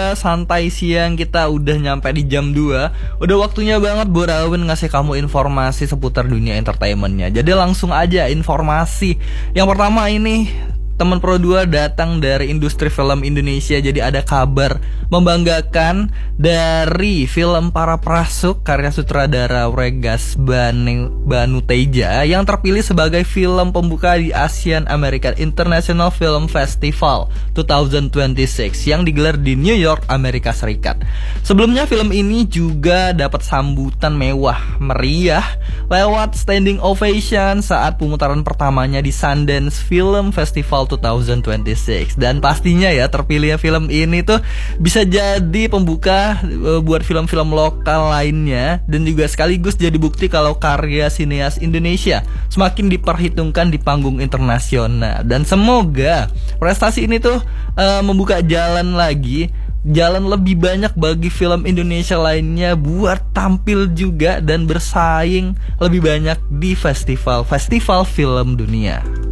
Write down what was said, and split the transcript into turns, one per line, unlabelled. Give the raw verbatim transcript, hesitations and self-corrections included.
dua santai siang, kita udah nyampe di jam dua. Udah waktunya banget buat Alwin ngasih kamu informasi seputar dunia entertainmentnya. Jadi langsung aja informasi. Yang pertama ini, teman Pro dua datang dari industri film Indonesia. Jadi ada kabar membanggakan dari film Para Prasuk karya sutradara Wregas Banu, Banu Teja yang terpilih sebagai film pembuka di Asian American International Film Festival dua ribu dua puluh enam yang digelar di New York, Amerika Serikat. Sebelumnya film ini juga dapat sambutan mewah meriah lewat standing ovation saat pemutaran pertamanya di Sundance Film Festival dua ribu dua puluh enam. Dan pastinya ya, terpilihnya film ini tuh bisa jadi pembuka uh, buat film-film lokal lainnya, dan juga sekaligus jadi bukti kalau karya sineas Indonesia semakin diperhitungkan di panggung internasional. Dan semoga prestasi ini tuh uh, membuka jalan lagi, jalan lebih banyak bagi film Indonesia lainnya buat tampil juga dan bersaing lebih banyak di festival-festival film dunia.